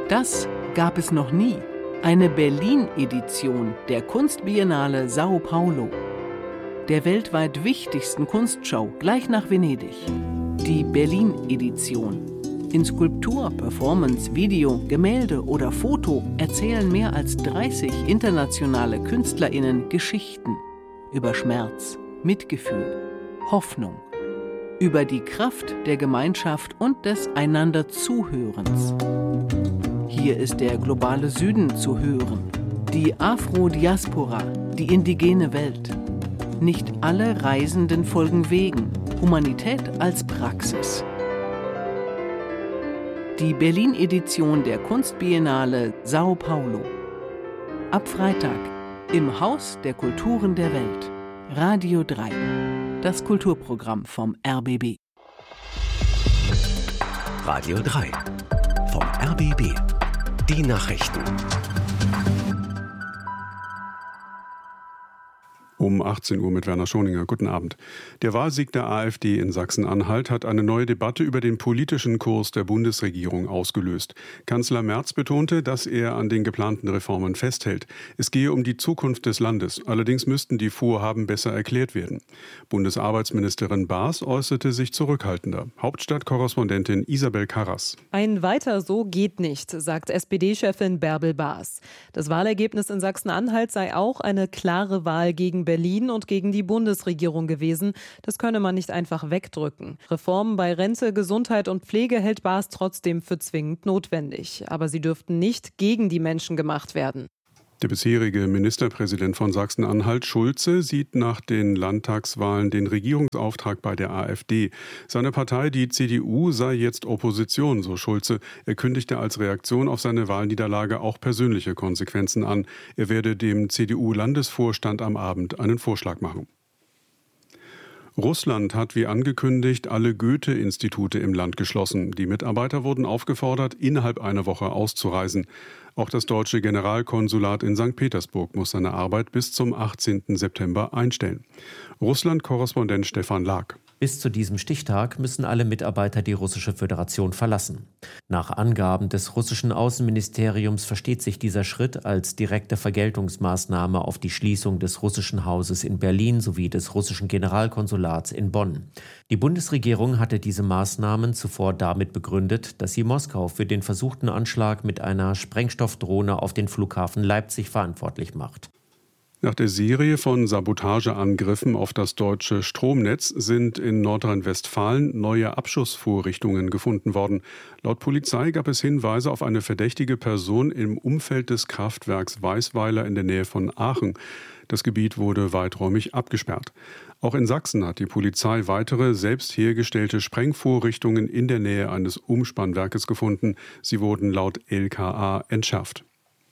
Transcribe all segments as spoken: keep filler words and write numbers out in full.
Das gab es noch nie. Eine Berlin-Edition der Kunstbiennale São Paulo, der weltweit wichtigsten Kunstschau gleich nach Venedig. Die Berlin-Edition. In Skulptur, Performance, Video, Gemälde oder Foto erzählen mehr als dreißig internationale KünstlerInnen Geschichten über Schmerz, Mitgefühl, Hoffnung, über die Kraft der Gemeinschaft und des Einander-Zuhörens. Hier ist der globale Süden zu hören, die Afro-Diaspora, die indigene Welt. Nicht alle Reisenden folgen Wegen, Humanität als Praxis. Die Berlin-Edition der Kunstbiennale São Paulo. Ab Freitag im Haus der Kulturen der Welt. Radio drei. Das Kulturprogramm vom R B B. Radio drei. Vom R B B. Die Nachrichten. Um achtzehn Uhr mit Werner Schoninger. Guten Abend. Der Wahlsieg der AfD in Sachsen-Anhalt hat eine neue Debatte über den politischen Kurs der Bundesregierung ausgelöst. Kanzler Merz betonte, dass er an den geplanten Reformen festhält. Es gehe um die Zukunft des Landes. Allerdings müssten die Vorhaben besser erklärt werden. Bundesarbeitsministerin Baas äußerte sich zurückhaltender. Hauptstadtkorrespondentin Isabel Karras. Ein Weiter so geht nicht, sagt S P D-Chefin Bärbel Baas. Das Wahlergebnis in Sachsen-Anhalt sei auch eine klare Wahl gegen Berlin und gegen die Bundesregierung gewesen. Das könne man nicht einfach wegdrücken. Reformen bei Rente, Gesundheit und Pflege hält Baas trotzdem für zwingend notwendig. Aber sie dürften nicht gegen die Menschen gemacht werden. Der bisherige Ministerpräsident von Sachsen-Anhalt, Schulze, sieht nach den Landtagswahlen den Regierungsauftrag bei der AfD. Seine Partei, die C D U, sei jetzt Opposition, so Schulze. Er kündigte als Reaktion auf seine Wahlniederlage auch persönliche Konsequenzen an. Er werde dem C D U-Landesvorstand am Abend einen Vorschlag machen. Russland hat wie angekündigt alle Goethe-Institute im Land geschlossen. Die Mitarbeiter wurden aufgefordert, innerhalb einer Woche auszureisen. Auch das deutsche Generalkonsulat in Sankt Petersburg muss seine Arbeit bis zum achtzehnten September einstellen. Russland-Korrespondent Stefan Lag. Bis zu diesem Stichtag müssen alle Mitarbeiter die Russische Föderation verlassen. Nach Angaben des russischen Außenministeriums versteht sich dieser Schritt als direkte Vergeltungsmaßnahme auf die Schließung des russischen Hauses in Berlin sowie des russischen Generalkonsulats in Bonn. Die Bundesregierung hatte diese Maßnahmen zuvor damit begründet, dass sie Moskau für den versuchten Anschlag mit einer Sprengstoffdrohne auf den Flughafen Leipzig verantwortlich macht. Nach der Serie von Sabotageangriffen auf das deutsche Stromnetz sind in Nordrhein-Westfalen neue Abschussvorrichtungen gefunden worden. Laut Polizei gab es Hinweise auf eine verdächtige Person im Umfeld des Kraftwerks Weißweiler in der Nähe von Aachen. Das Gebiet wurde weiträumig abgesperrt. Auch in Sachsen hat die Polizei weitere selbst hergestellte Sprengvorrichtungen in der Nähe eines Umspannwerkes gefunden. Sie wurden laut L K A entschärft.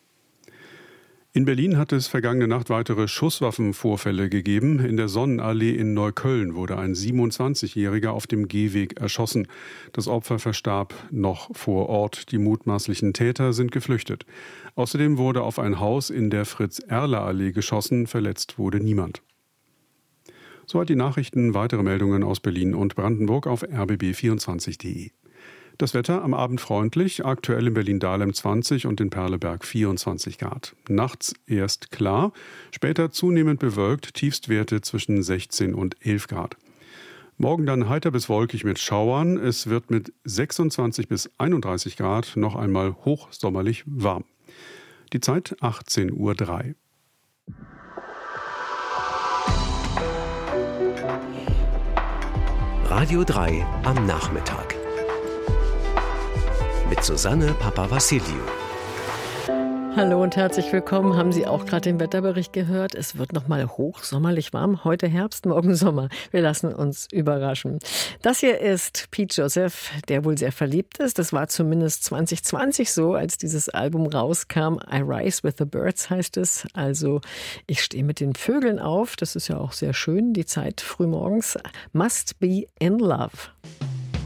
In Berlin hat es vergangene Nacht weitere Schusswaffenvorfälle gegeben. In der Sonnenallee in Neukölln wurde ein siebenundzwanzigjähriger auf dem Gehweg erschossen. Das Opfer verstarb noch vor Ort. Die mutmaßlichen Täter sind geflüchtet. Außerdem wurde auf ein Haus in der Fritz-Erler-Allee geschossen. Verletzt wurde niemand. Soweit die Nachrichten. Weitere Meldungen aus Berlin und Brandenburg auf r b b vierundzwanzig punkt d e. Das Wetter am Abend freundlich, aktuell in Berlin-Dahlem zwanzig und in Perleberg vierundzwanzig Grad. Nachts erst klar, später zunehmend bewölkt, Tiefstwerte zwischen sechzehn und elf Grad. Morgen dann heiter bis wolkig mit Schauern. Es wird mit sechsundzwanzig bis einunddreißig Grad noch einmal hochsommerlich warm. Die Zeit achtzehn Uhr drei. Radio drei am Nachmittag. Mit Susanne Papavassiliou. Hallo und herzlich willkommen. Haben Sie auch gerade den Wetterbericht gehört? Es wird noch mal hochsommerlich warm. Heute Herbst, morgen Sommer. Wir lassen uns überraschen. Das hier ist Pete Joseph, der wohl sehr verliebt ist. Das war zumindest zwanzig zwanzig so, als dieses Album rauskam. I Rise with the Birds heißt es. Also ich stehe mit den Vögeln auf. Das ist ja auch sehr schön, die Zeit frühmorgens. Must be in love.